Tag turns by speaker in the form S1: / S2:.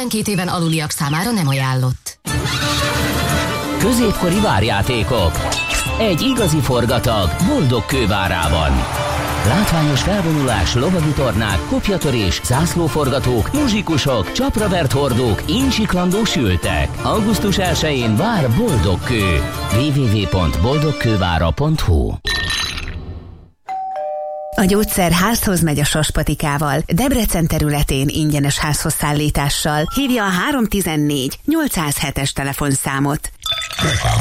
S1: 12 éven aluliak számára nem ajánlott.
S2: Középkori várjátékok. Egy igazi forgatag boldog kővárában. Látványos felvonulás, lovagi tornák, kopjatörés, zászlóforgatók, muzsikusok, csapravert hordók, incsiklandó sültek. Augusztus 1-én vár Boldogkő. www.boldogkővára.hu.
S3: A gyógyszer házhoz megy a Saspatikával. Debrecen területén ingyenes házhoz szállítással. Hívja a 314 807-es telefonszámot.